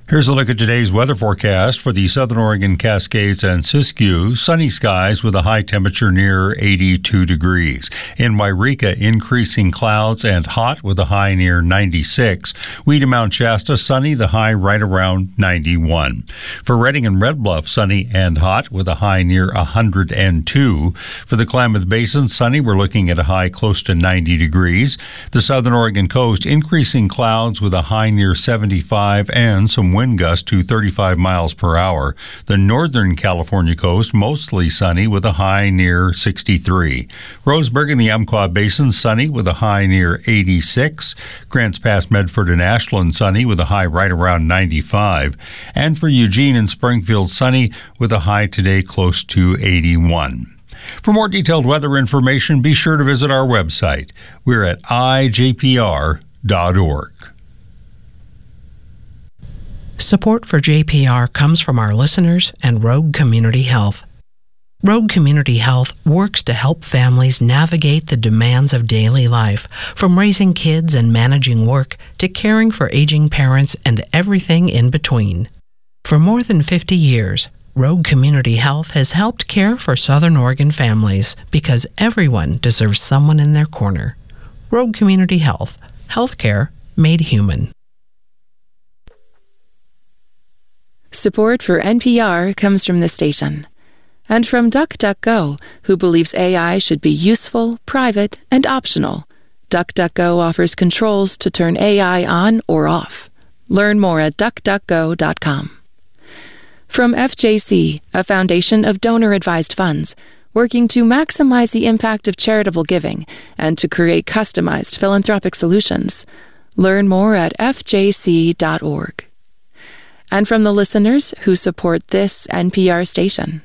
Here's a look at today's weather forecast for the Southern Oregon Cascades and Siskiyou. Sunny skies with a high temperature near 82 degrees. In Wairika, increasing clouds and hot with a high near 96. Weed and Mount Shasta, sunny, the high right around 91. For Redding and Red Bluff, sunny and hot with a high near 102. For the Klamath Basin, sunny, we're looking at a high close to 90 degrees. The Southern Oregon coast, increasing clouds with a high near 75 and some wind gusts to 35 miles per hour. The Northern California coast, mostly sunny with a high near 63. Roseburg and the Umpqua Basin, sunny with a high near 86. Grants Pass, Medford and Ashland, sunny with a high right around 95. And for Eugene and Springfield, sunny with a high today close to 81. For more detailed weather information, be sure to visit our website. We're at ijpr.org. Support for JPR comes from our listeners and Rogue Community Health. Rogue Community Health works to help families navigate the demands of daily life, from raising kids and managing work to caring for aging parents and everything in between. For more than 50 years, Rogue Community Health has helped care for Southern Oregon families because everyone deserves someone in their corner. Rogue Community Health, healthcare made human. Support for NPR comes from the station and from DuckDuckGo, who believes AI should be useful, private, and optional. DuckDuckGo offers controls to turn AI on or off. Learn more at duckduckgo.com. From FJC, a foundation of donor-advised funds, working to maximize the impact of charitable giving and to create customized philanthropic solutions. Learn more at fjc.org. And from the listeners who support this NPR station.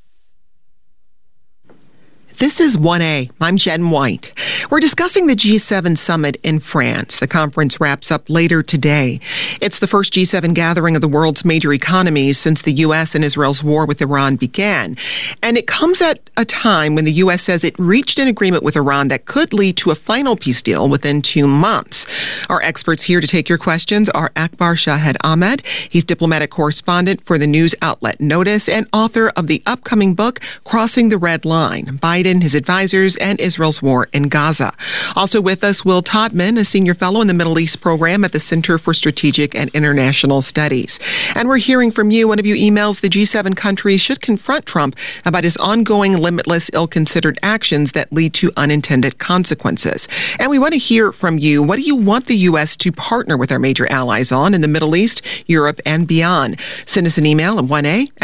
This is 1A. I'm Jen White. We're discussing the G7 summit in France. The conference wraps up later today. It's the first G7 gathering of the world's major economies since the U.S. and Israel's war with Iran began. And it comes at a time when the U.S. says it reached an agreement with Iran that could lead to a final peace deal within 2 months. Our experts here to take your questions are Akbar Shahed Ahmed. He's diplomatic correspondent for the news outlet Notice and author of the upcoming book, Crossing the Red Line, Biden, his advisors, and Israel's war in Gaza. Also with us, Will Todman, a senior fellow in the Middle East program at the Center for Strategic and International Studies. And we're hearing from you. One of you emails the G7 countries should confront Trump about his ongoing limitless, ill-considered actions that lead to unintended consequences. And we want to hear from you. What do you want the U.S. to partner with our major allies on in the Middle East, Europe, and beyond? Send us an email at 1A